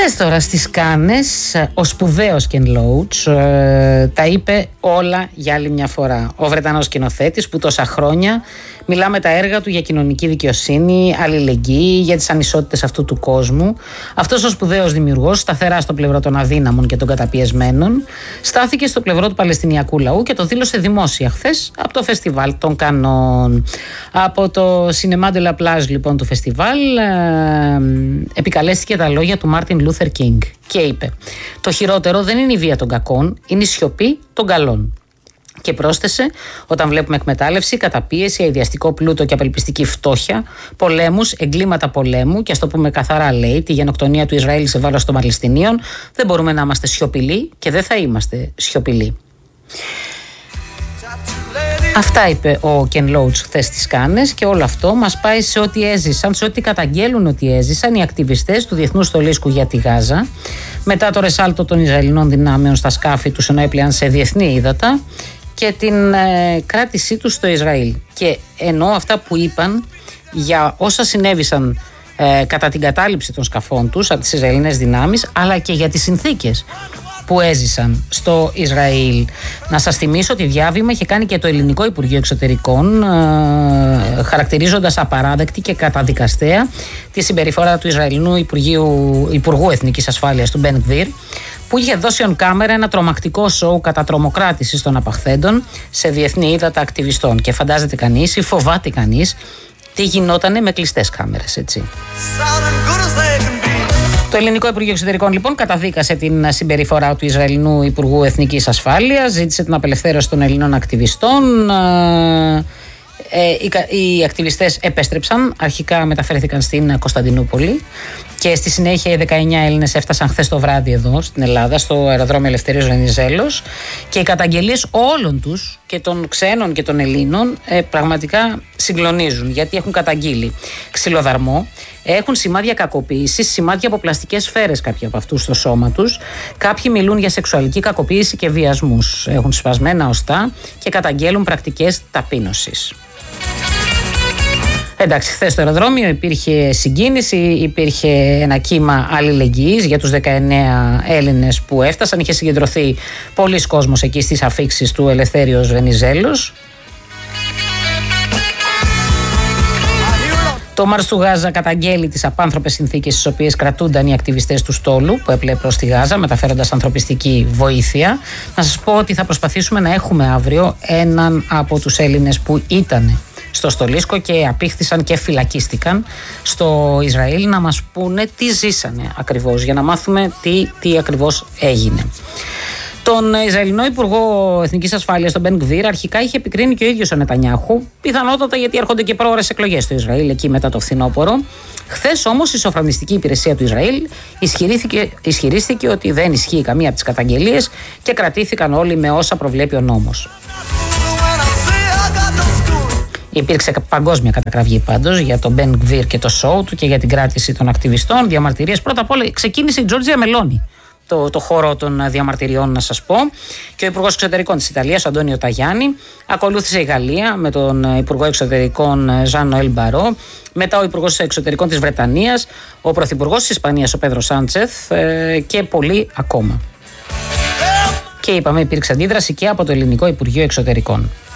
Χθες τώρα στις Κάνες ο σπουδαίος Κεν Λόουτς τα είπε όλα για άλλη μια φορά. Ο Βρετανός σκηνοθέτης που τόσα χρόνια μιλά με τα έργα του για κοινωνική δικαιοσύνη, αλληλεγγύη, για τις ανισότητες αυτού του κόσμου. Αυτός ο σπουδαίος δημιουργός, σταθερά στο πλευρό των αδύναμων και των καταπιεσμένων, στάθηκε στο πλευρό του Παλαιστινιακού λαού και το δήλωσε δημόσια χθες από το φεστιβάλ των Κανών. Από το Cinéma de la Plage λοιπόν του φεστιβάλ επικαλέστηκε τα λόγια του Μάρτιν Λούθερ Κίνγκ και είπε: «Το χειρότερο δεν είναι η βία των κακών, είναι η σιωπή των καλών». Και πρόσθεσε: «Όταν βλέπουμε εκμετάλλευση, καταπίεση, αειδιαστικό πλούτο και απελπιστική φτώχεια, πολέμους, εγκλήματα πολέμου, και ας το πούμε καθαρά, λέει, τη γενοκτονία του Ισραήλ σε βάρος των Παλαιστινίων, δεν μπορούμε να είμαστε σιωπηλοί και δεν θα είμαστε σιωπηλοί». Αυτά είπε ο Κεν Λόουτς χθες στις Κάνες, και όλο αυτό μας πάει σε ό,τι έζησαν, σε ό,τι καταγγέλουν ότι έζησαν οι ακτιβιστές του Διεθνούς Στολίσκου για τη Γάζα μετά το ρεσάλτο των Ισραηλινών δυνάμεων στα σκάφη τους ενώ έπλεαν σε διεθνή ύδατα και την κράτησή τους στο Ισραήλ. Και εννοώ αυτά που είπαν για όσα συνέβησαν κατά την κατάληψη των σκαφών τους από τις Ισραηλινές δυνάμεις, αλλά και για τις συνθήκες που έζησαν στο Ισραήλ. Να σας θυμίσω ότι διάβημα είχε κάνει και το Ελληνικό Υπουργείο Εξωτερικών, χαρακτηρίζοντας απαράδεκτη και καταδικαστέα τη συμπεριφορά του Ισραηλινού Υπουργού Εθνικής Ασφάλειας, του Μπεν Γκβίρ, που είχε δώσει on camera ένα τρομακτικό σοου κατά τρομοκράτησης των απαχθέντων σε διεθνή ύδατα ακτιβιστών. Και φαντάζεται κανείς ή φοβάται κανείς τι γινότανε με κλειστές κάμερες, έτσι. Το Ελληνικό Υπουργείο Εξωτερικών λοιπόν καταδίκασε την συμπεριφορά του Ισραηλινού Υπουργού Εθνικής Ασφάλειας, ζήτησε την απελευθέρωση των Ελληνών ακτιβιστών. Οι ακτιβιστές επέστρεψαν, αρχικά μεταφέρθηκαν στην Κωνσταντινούπολη και στη συνέχεια οι 19 Έλληνες έφτασαν χθες το βράδυ εδώ στην Ελλάδα, στο αεροδρόμιο Ελευθερίας Βενιζέλος, και οι καταγγελίες όλων τους, και των ξένων και των Ελλήνων, πραγματικά συγκλονίζουν, γιατί έχουν καταγγείλει ξυλοδαρμό, έχουν σημάδια κακοποίησης, σημάδια από πλαστικές σφαίρες κάποιοι από αυτούς στο σώμα τους, κάποιοι μιλούν για σεξουαλική κακοποίηση και βιασμούς, έχουν σπασμένα οστά και καταγγέλουν πρακτικές ταπείνωσης. Εντάξει, χθες στο αεροδρόμιο υπήρχε συγκίνηση, υπήρχε ένα κύμα αλληλεγγύης για τους 19 Έλληνες που έφτασαν. Είχε συγκεντρωθεί πολλής κόσμος εκεί στις αφίξεις του Ελευθέριος Βενιζέλος. Το Μάρς του Γάζα καταγγέλει τις απάνθρωπες συνθήκες στις οποίες κρατούνταν οι ακτιβιστές του στόλου που έπλεε προς τη Γάζα, μεταφέροντας ανθρωπιστική βοήθεια. Να σας πω ότι θα προσπαθήσουμε να έχουμε αύριο έναν από τους Έλληνες που ήταν στο Στολίσκο και απήχθησαν και φυλακίστηκαν στο Ισραήλ, να μας πούνε τι ζήσανε ακριβώς, για να μάθουμε τι ακριβώς έγινε. Τον Ισραηλινό Υπουργό Εθνικής Ασφάλειας, τον Μπεν Γκβίρ, αρχικά είχε επικρίνει και ο ίδιος ο Νετανιάχου, πιθανότατα γιατί έρχονται και πρόωρες εκλογές στο Ισραήλ εκεί μετά το φθινόπωρο. Χθες όμως η σοφρονιστική υπηρεσία του Ισραήλ ισχυρίστηκε ότι δεν ισχύει καμία από τις καταγγελίες και κρατήθηκαν όλοι με όσα προβλέπει ο νόμος. Υπήρξε παγκόσμια κατακραυγή πάντως για τον Μπεν Γκβίρ και το σοου του και για την κράτηση των ακτιβιστών. Διαμαρτυρίες. Πρώτα απ' όλα ξεκίνησε η Τζόρτζια Μελόνι το χώρο των διαμαρτυριών, να σας πω, και ο Υπουργός Εξωτερικών της Ιταλίας, ο Αντώνιο Ταγιάννη. Ακολούθησε η Γαλλία με τον Υπουργό Εξωτερικών Ζαν Νοέλ Μπαρό. Μετά ο Υπουργός Εξωτερικών της Βρετανίας, ο Πρωθυπουργός της Ισπανίας, ο Πέδρο Σάντσεθ, και πολλοί ακόμα. Και είπαμε, υπήρξε αντίδραση και από το Ελληνικό Υπουργείο Εξωτερικών.